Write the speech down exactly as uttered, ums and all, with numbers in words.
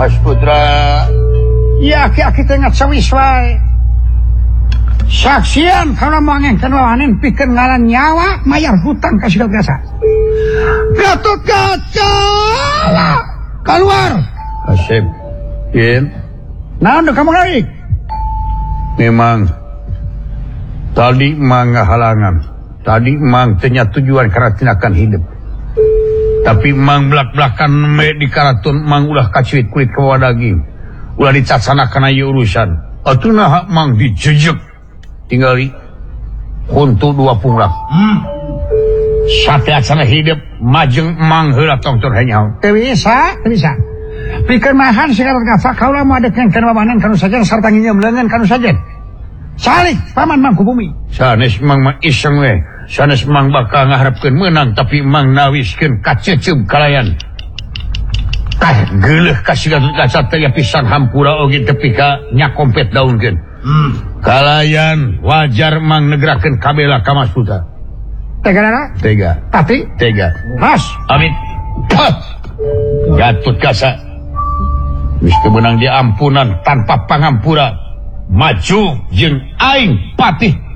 Mas Putra. Ya aki-aki teh ngat sawis wae. Saksian kalau mangengkeun wawanen pikeun ngaran nyawa mayar hutang ka siga biasa. Gatot kaca. Keluar. Kasep. Yen. Naon kamu lagi? Memang tadi mang halangan. Tadi mang tanya tujuan karena tindakan hidup. Tapi mang belak-belakan me di karatun mang ulah kacuit kulit ke bawah daging. Ulah dicacsanakan ayo urusan. Atuna hak mang dijejek. Tinggali untuk dua punggak. Hmm. Sate acana hidup majeng mang heula tong tur henyau. Teu bisa, teu bisa. Pikeun mahan sigaret kafa kaula mau adekeun kana wawanen kanu sajen sarta nginjem leungeun kanu sajen. Salik paman mang ku bumi. Sanes mang mah iseng we. Sanes mang bakal ngaharepkeun menang tapi mang nawiskeun kacecep kalayan. Tah geuleuh ka sigaret kaca teh pisan hampura oge tepi ka nyakompet daunkeun. Hmm. Kalayan wajar mang negerakeun kabela ka Mas Putra. Tega nana? Tega. Tapi Tega. Mas, Amit. Pas. Gatut kasa. Wis kemenang diampunan tanpa pangampura. Maju jeung aing patih